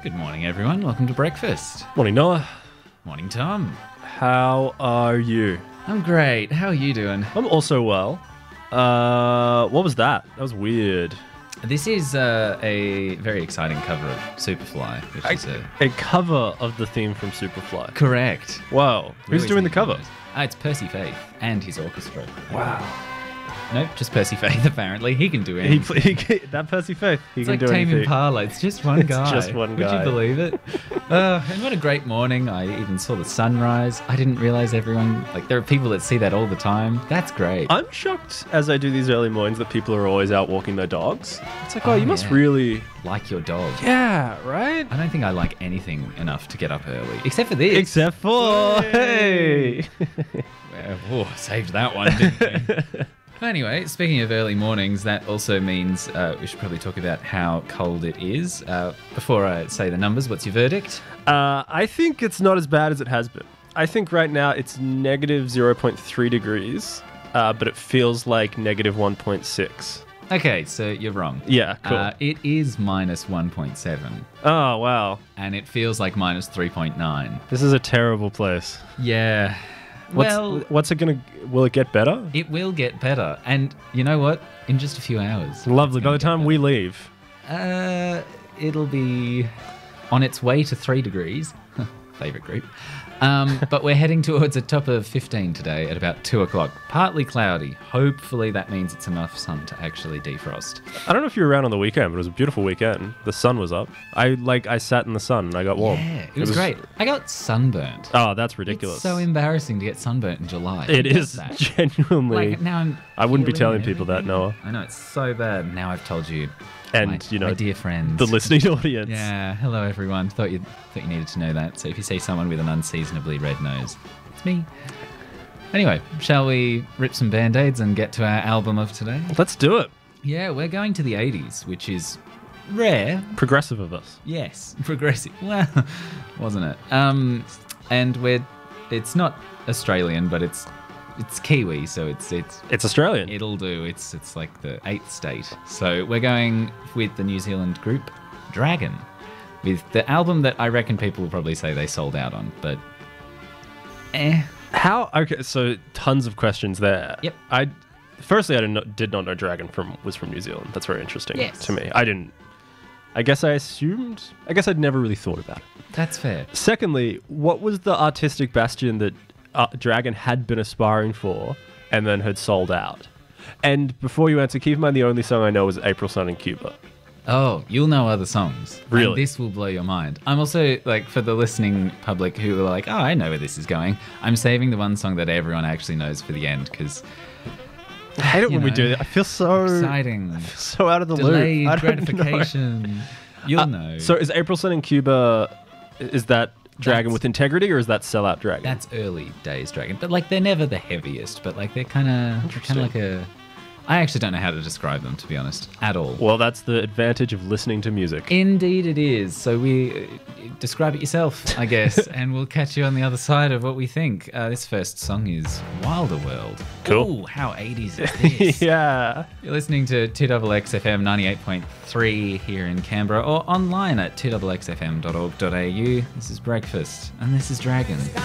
Good morning, everyone. Welcome to breakfast. Morning, Noah. Morning, Tom. How are you? I'm great. How are you doing? I'm also well. What was that? That was weird. This is a very exciting cover of Superfly, which is A cover of the theme from Superfly. correct. Wow. Who's Really doing the sneaky cover? noise. It's Percy Faith and his orchestra. Wow. Nope, just Percy Faith, apparently. He can do anything. That Percy Faith. He It's can like do Tame anything. Impala. It's just one It's guy. just one guy. Would you believe it? And what a great morning. I even saw the sunrise. I didn't realize everyone, there are people that see that all the time. That's great. I'm shocked as I do these early mornings that people are always out walking their dogs. It's like, you must yeah. really... Like your dog. Yeah, right? I don't think I like anything enough to get up early, except for this. Except for... Hey! Saved that one, didn't we? Anyway, speaking of early mornings, that also means we should probably talk about how cold it is. Before I say the numbers, what's your verdict? I think it's not as bad as it has been. I think right now it's negative 0.3 degrees, but it feels like negative 1.6. Okay, so you're wrong. Yeah, cool. It is minus 1.7, Oh, wow. and it feels like minus 3.9. This is a terrible place. Yeah. What's it going to... Will it get better? It will get better. And you know what? In just a few hours. Lovely. it's By gonna the time get we leave. better. It'll be on its way to 3 degrees. Favorite group. But we're heading towards a top of 15 today at about 2 o'clock. Partly cloudy. Hopefully that means it's enough sun to actually defrost. I don't know if you were around on the weekend, but it was a beautiful weekend. The sun was up. I sat in the sun and I got warm. Yeah, it was great. I got sunburnt. Oh, that's ridiculous. It's so embarrassing to get sunburnt in July. It Who does is that? genuinely... Now I wouldn't be feeling telling people that, everything. Noah. I know, it's so bad. Now I've told you. And, my dear friends. the listening audience. Yeah, hello everyone. Thought you needed to know that. So if you see someone with an unseasonably red nose, it's me. Anyway, shall we rip some band-aids and get to our album of today? Let's do it. Yeah, we're going to the 80s, which is rare. Progressive of us. Yes, progressive. Well, wasn't it? And it's not Australian, but it's Kiwi, so It's Australian. it'll do. It's like the 8th state. So we're going with the New Zealand group Dragon, with the album that I reckon people will probably say they sold out on, but How? Okay, so tons of questions there. Yep. Firstly, I did not know Dragon was from New Zealand. That's very interesting Yes. to me. I guess I assumed. I guess I'd never really thought about it. that's fair. Secondly, what was the artistic bastion that Dragon had been aspiring for and then had sold out? And before you answer, keep in mind the only song I know is April Sun in Cuba. Oh, you'll know other songs. Really? And this will blow your mind. I'm also, for the listening public who are like, I know where this is going, I'm saving the one song that everyone actually knows for the end, because... I hate it when we know, do that. I feel so... exciting. So out of the Delayed loop. I don't know. gratification. You'll know. So is April Sun in Cuba, is that Dragon That's- with integrity, or is that sellout Dragon? That's early days Dragon. But they're never the heaviest, but they're kind of like a... I actually don't know how to describe them, to be honest, at all. Well, that's the advantage of listening to music. Indeed it is. So we describe it yourself, I guess, and we'll catch you on the other side of what we think. This first song is Wilder World. Cool. Ooh, how 80s is this? Yeah. You're listening to 2XXFM 98.3 here in Canberra, or online at 2XXFM.org.au. This is Breakfast, and this is Dragon.